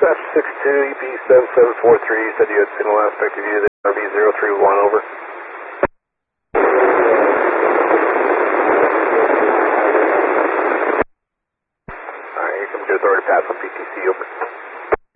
Dispatch 62, EP7743, you said you had signal aspect of you, the RB031, over. Alright, here comes your authority pass on PTC, over.